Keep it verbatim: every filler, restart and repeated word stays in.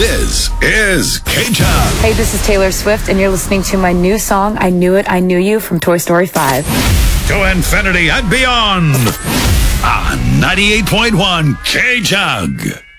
This is K-Chug. Hey, this is Taylor Swift, and you're listening to my new song, I Knew It, I Knew You, from Toy Story five. To infinity and beyond on ninety-eight point one K-Chug.